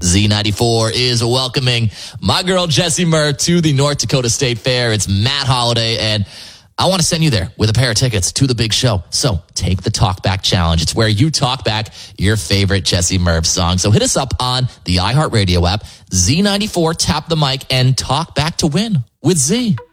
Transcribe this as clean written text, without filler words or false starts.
Z94 is welcoming my girl Jessie Murph to the North Dakota State Fair. It's Matt Holliday, and I want to send you there with a pair of tickets to the big show. So take the Talk Back Challenge. It's where you talk back your favorite Jessie Murph song. So hit us up on the iHeartRadio app, Z94, tap the mic, and talk back to win with Z.